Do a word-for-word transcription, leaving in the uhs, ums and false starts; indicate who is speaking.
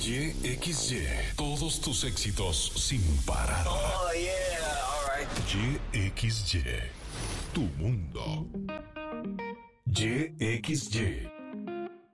Speaker 1: Y X Y, todos tus éxitos sin parar.
Speaker 2: Oh, yeah, alright.
Speaker 1: Y X Y, tu mundo. Y X Y.